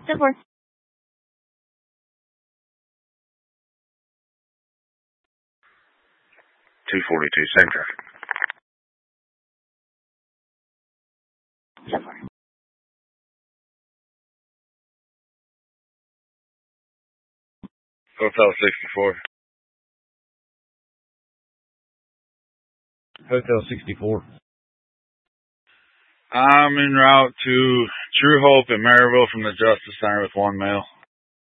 10-4. 242, same traffic. 10-4. Hotel 64. Hotel 64. I'm en route to True Hope in Maryville from the Justice Center with one male.